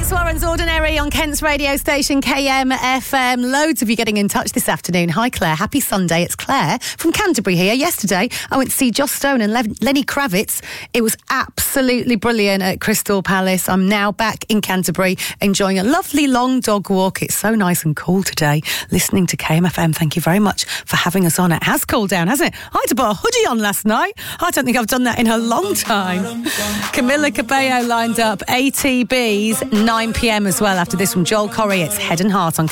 Alex Warren's Ordinary on Kent's radio station KMFM. Loads of you getting in touch this afternoon. Hi Claire, happy Sunday. It's Claire from Canterbury here. Yesterday I went to see Joss Stone and Lenny Kravitz. It was absolutely brilliant at Crystal Palace. I'm now back in Canterbury enjoying a lovely long dog walk. It's so nice and cool today listening to KMFM. Thank you very much for having us on. It has cooled down, hasn't it? I had to put a hoodie on last night. I don't think I've done that in a long time. Camila Cabello lined up. ATB's 9 p.m. as well after this from Joel Corry. It's Head and Heart on